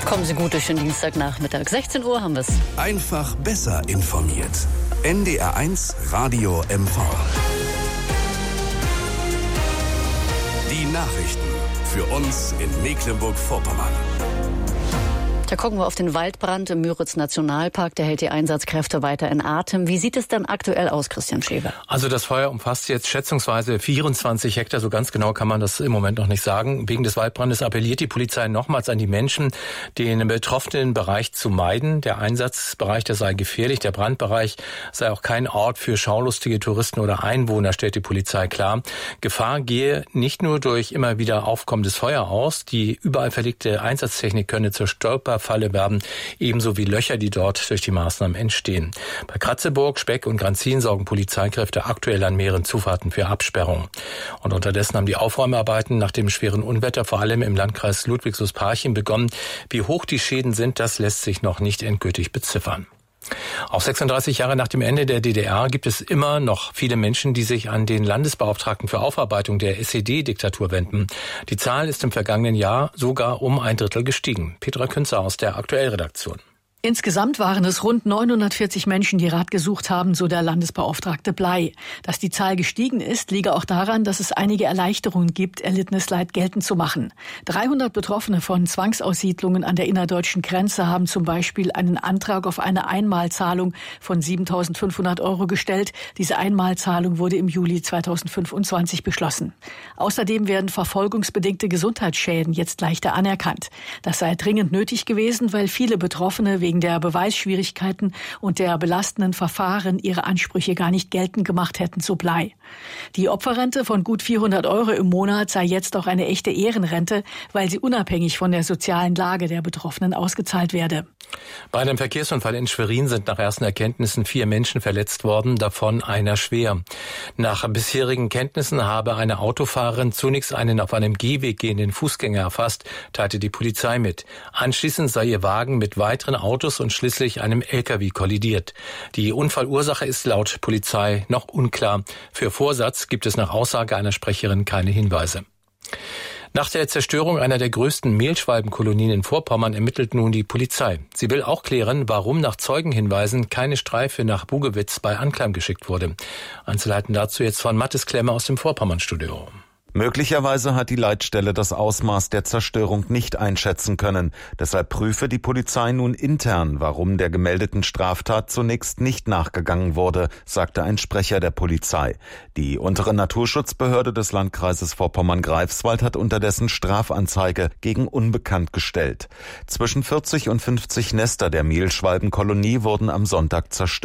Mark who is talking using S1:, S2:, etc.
S1: Kommen Sie gut durch den Dienstagnachmittag. 16 Uhr haben wir es.
S2: Einfach besser informiert. NDR1 Radio MV. Die Nachrichten für uns in Mecklenburg-Vorpommern.
S1: Da gucken wir auf den Waldbrand im Müritz-Nationalpark. Der hält die Einsatzkräfte weiter in Atem. Wie sieht es denn aktuell aus, Christian Schewe?
S3: Also das Feuer umfasst jetzt schätzungsweise 24 Hektar. So ganz genau kann man das im Moment noch nicht sagen. Wegen des Waldbrandes appelliert die Polizei nochmals an die Menschen, den betroffenen Bereich zu meiden. Der Einsatzbereich, der sei gefährlich. Der Brandbereich sei auch kein Ort für schaulustige Touristen oder Einwohner, stellt die Polizei klar. Gefahr gehe nicht nur durch immer wieder aufkommendes Feuer aus. Die überall verlegte Einsatztechnik könne zur Stolperfalle werden, ebenso wie Löcher, die dort durch die Maßnahmen entstehen. Bei Kratzeburg, Speck und Granzin sorgen Polizeikräfte aktuell an mehreren Zufahrten für Absperrung. Und unterdessen haben die Aufräumarbeiten nach dem schweren Unwetter vor allem im Landkreis Ludwigslust-Parchim begonnen. Wie hoch die Schäden sind, das lässt sich noch nicht endgültig beziffern. Auch 36 Jahre nach dem Ende der DDR gibt es immer noch viele Menschen, die sich an den Landesbeauftragten für Aufarbeitung der SED-Diktatur wenden. Die Zahl ist im vergangenen Jahr sogar um 1/3 gestiegen. Petra Künzer aus der Aktuellredaktion.
S4: Insgesamt waren es rund 940 Menschen, die Rat gesucht haben, so der Landesbeauftragte Bley. Dass die Zahl gestiegen ist, liege auch daran, dass es einige Erleichterungen gibt, erlittenes Leid geltend zu machen. 300 Betroffene von Zwangsaussiedlungen an der innerdeutschen Grenze haben zum Beispiel einen Antrag auf eine Einmalzahlung von 7.500 € gestellt. Diese Einmalzahlung wurde im Juli 2025 beschlossen. Außerdem werden verfolgungsbedingte Gesundheitsschäden jetzt leichter anerkannt. Das sei dringend nötig gewesen, weil viele Betroffene wegen der Beweisschwierigkeiten und der belastenden Verfahren ihre Ansprüche gar nicht geltend gemacht hätten, so Bley. Die Opferrente von gut 400 € im Monat sei jetzt auch eine echte Ehrenrente, weil sie unabhängig von der sozialen Lage der Betroffenen ausgezahlt werde.
S3: Bei einem Verkehrsunfall in Schwerin sind nach ersten Erkenntnissen 4 Menschen verletzt worden, davon einer schwer. Nach bisherigen Kenntnissen habe eine Autofahrerin zunächst einen auf einem Gehweg gehenden Fußgänger erfasst, teilte die Polizei mit. Anschließend sei ihr Wagen mit weiteren Autos und schließlich einem LKW kollidiert. Die Unfallursache ist laut Polizei noch unklar. Für Vorsatz gibt es nach Aussage einer Sprecherin keine Hinweise. Nach der Zerstörung einer der größten Mehlschwalbenkolonien in Vorpommern ermittelt nun die Polizei. Sie will auch klären, warum nach Zeugenhinweisen keine Streife nach Bugewitz bei Anklam geschickt wurde. Einzelheiten dazu jetzt von Mathis Klemmer aus dem Vorpommern-Studio.
S5: Möglicherweise hat die Leitstelle das Ausmaß der Zerstörung nicht einschätzen können. Deshalb prüfe die Polizei nun intern, warum der gemeldeten Straftat zunächst nicht nachgegangen wurde, sagte ein Sprecher der Polizei. Die untere Naturschutzbehörde des Landkreises Vorpommern-Greifswald hat unterdessen Strafanzeige gegen Unbekannt gestellt. Zwischen 40 und 50 Nester der Mehlschwalbenkolonie wurden am Sonntag zerstört.